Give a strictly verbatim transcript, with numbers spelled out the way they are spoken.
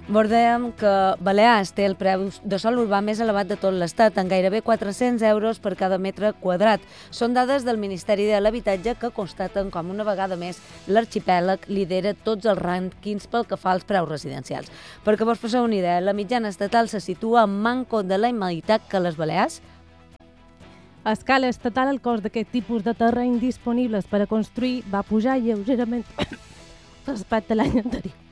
Recordem que Balears té el preu de sòl urbà més elevat de tot l'Estat, en gairebé quatre-cents euros per cada metre quadrat. Són dades del Ministeri de l'Habitatge que constaten com una vegada més l'arxipèlag lidera tots els rànquings pel que fa als preus residencials. Perquè vos poseu una idea, la mitjana estatal se situa en manco de la meitat que les Balears. A escala estatal, el cost d'aquest tipus de terreny disponibles per a construir va pujar lleugerament respecte a l'any anterior.